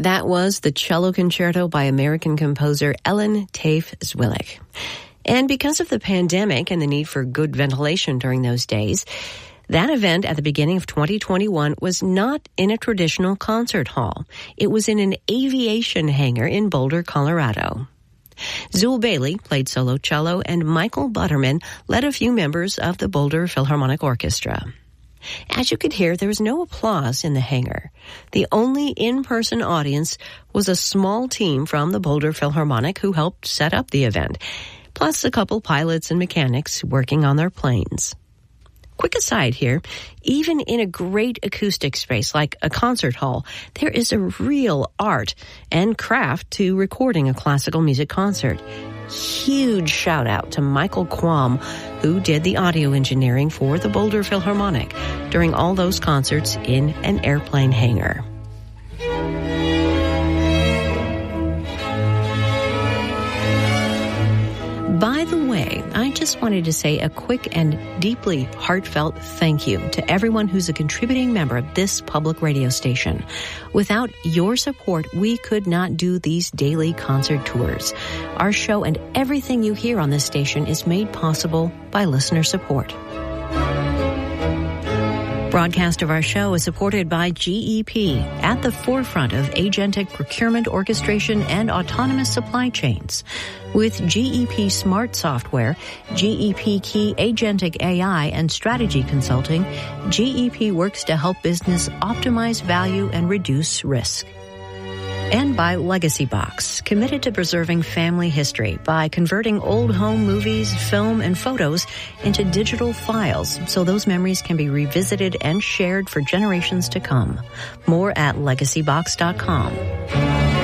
That was the cello concerto by American composer Ellen Tafe Zwillig. And because of the pandemic and the need for good ventilation during those days, that event at the beginning of 2021 was not in a traditional concert hall. It was in an aviation hangar in Boulder, Colorado. Zool Bailey played solo cello, and Michael Butterman led a few members of the Boulder Philharmonic Orchestra. As you could hear, there was no applause in the hangar. The only in-person audience was a small team from the Boulder Philharmonic who helped set up the event, plus a couple pilots and mechanics working on their planes. Quick aside here, even in a great acoustic space like a concert hall, there is a real art and craft to recording a classical music concert. Huge shout out to Michael Quam, who did the audio engineering for the Boulder Philharmonic during all those concerts in an airplane hangar. By the way, I just wanted to say a quick and deeply heartfelt thank you to everyone who's a contributing member of this public radio station. Without your support, we could not do these daily concert tours. Our show and everything you hear on this station is made possible by listener support. Broadcast of our show is supported by GEP, at the forefront of agentic procurement, orchestration, and autonomous supply chains. With GEP Smart Software, GEP Key Agentic AI, and Strategy Consulting, GEP works to help business optimize value and reduce risk. And by Legacy Box, committed to preserving family history by converting old home movies, film, and photos into digital files so those memories can be revisited and shared for generations to come. More at legacybox.com.